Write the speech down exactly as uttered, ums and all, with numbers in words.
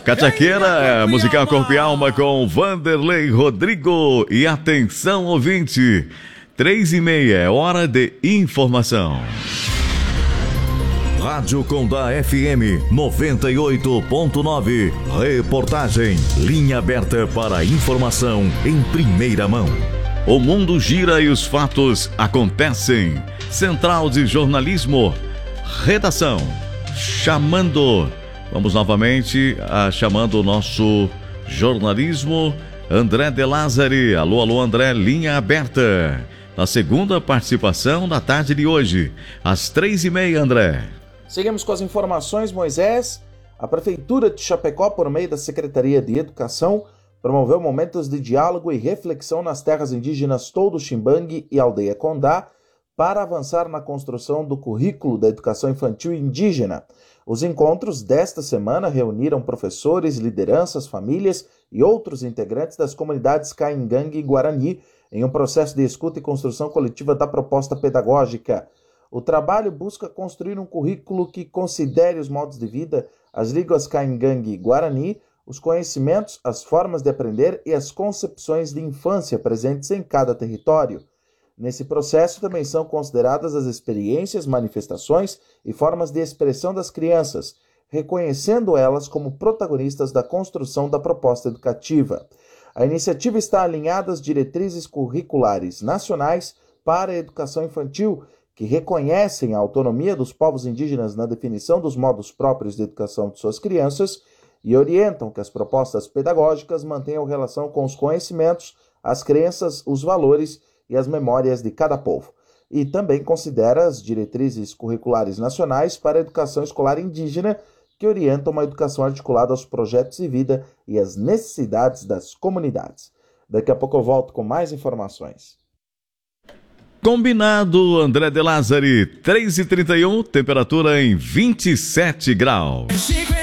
Cachaqueira, musical Corpo e Alma com Vanderlei Rodrigo. E atenção, ouvinte, três e meia é hora de informação. Rádio Condá F M noventa e oito ponto nove. Reportagem, linha aberta para informação em primeira mão. O mundo gira e os fatos acontecem. Central de Jornalismo, redação, chamando... Vamos novamente a, chamando o nosso jornalismo, André De Lázari. Alô, alô, André, linha aberta. Na segunda participação da tarde de hoje, às três e meia, André. Seguimos com as informações, Moisés. A Prefeitura de Chapecó, por meio da Secretaria de Educação, promoveu momentos de diálogo e reflexão nas terras indígenas Todo Ximbangue e Aldeia Condá para avançar na construção do currículo da educação infantil indígena. Os encontros desta semana reuniram professores, lideranças, famílias e outros integrantes das comunidades Caingangue e Guarani em um processo de escuta e construção coletiva da proposta pedagógica. O trabalho busca construir um currículo que considere os modos de vida, as línguas Caingangue e Guarani, os conhecimentos, as formas de aprender e as concepções de infância presentes em cada território. Nesse processo também são consideradas as experiências, manifestações e formas de expressão das crianças, reconhecendo elas como protagonistas da construção da proposta educativa. A iniciativa está alinhada às diretrizes curriculares nacionais para a educação infantil, que reconhecem a autonomia dos povos indígenas na definição dos modos próprios de educação de suas crianças e orientam que as propostas pedagógicas mantenham relação com os conhecimentos, as crenças, os valores e as memórias de cada povo. E também considera as diretrizes curriculares nacionais para a educação escolar indígena, que orientam uma educação articulada aos projetos de vida e às necessidades das comunidades. Daqui a pouco eu volto com mais informações. Combinado, André De Lázari, três e trinta e um, temperatura em vinte e sete graus.